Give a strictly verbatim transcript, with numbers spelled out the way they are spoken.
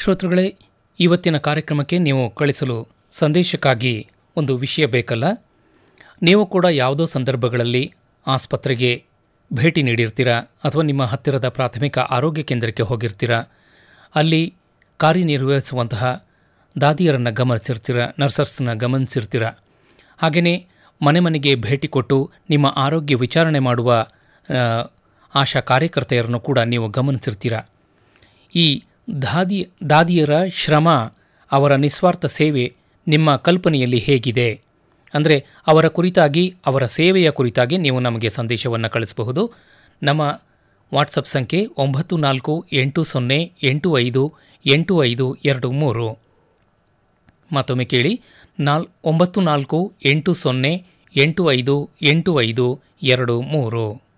ಶ್ರೋತೃಗಳೇ, ಇವತ್ತಿನ ಕಾರ್ಯಕ್ರಮಕ್ಕೆ ನೀವು ಕಳಿಸಲು ಸಂದೇಶಕ್ಕಾಗಿ ಒಂದು ವಿಷಯ ಬೇಕಲ್ಲ. ನೀವು ಕೂಡ ಯಾವುದೋ ಸಂದರ್ಭಗಳಲ್ಲಿ ಆಸ್ಪತ್ರೆಗೆ ಭೇಟಿ ನೀಡಿರ್ತೀರ ಅಥವಾ ನಿಮ್ಮ ಹತ್ತಿರದ ಪ್ರಾಥಮಿಕ ಆರೋಗ್ಯ ಕೇಂದ್ರಕ್ಕೆ ಹೋಗಿರ್ತೀರ. ಅಲ್ಲಿ ಕಾರ್ಯನಿರ್ವಹಿಸುವಂತಹ ದಾದಿಯರನ್ನು ಗಮನಿಸಿರ್ತೀರ, ನರ್ಸಸ್ನ ಗಮನಿಸಿರ್ತೀರ. ಹಾಗೆಯೇ ಮನೆ ಮನೆಗೆ ಭೇಟಿ ಕೊಟ್ಟು ನಿಮ್ಮ ಆರೋಗ್ಯ ವಿಚಾರಣೆ ಮಾಡುವ ಆಶಾ ಕಾರ್ಯಕರ್ತೆಯರನ್ನು ಕೂಡ ನೀವು ಗಮನಿಸಿರ್ತೀರ. ಈ ದಾದಿ ದಾದಿಯರ ಶ್ರಮ, ಅವರ ನಿಸ್ವಾರ್ಥ ಸೇವೆ ನಿಮ್ಮ ಕಲ್ಪನೆಯಲ್ಲಿ ಹೇಗಿದೆ? ಅಂದರೆ ಅವರ ಕುರಿತಾಗಿ, ಅವರ ಸೇವೆಯ ಕುರಿತಾಗಿ ನೀವು ನಮಗೆ ಸಂದೇಶವನ್ನು ಕಳಿಸಬಹುದು. ನಮ್ಮ ವಾಟ್ಸಪ್ ಸಂಖ್ಯೆ ಒಂಬತ್ತು ನಾಲ್ಕು ಎಂಟು ಸೊನ್ನೆ ಎಂಟು ಐದು ಎಂಟು ಐದು ಎರಡು ಮೂರು. ಮತ್ತೊಮ್ಮೆ ಕೇಳಿ, ನಾಲ್ ಒಂಬತ್ತು ನಾಲ್ಕು ಎಂಟು ಸೊನ್ನೆ ಎಂಟು ಐದು ಎಂಟು ಐದು ಎರಡು ಮೂರು.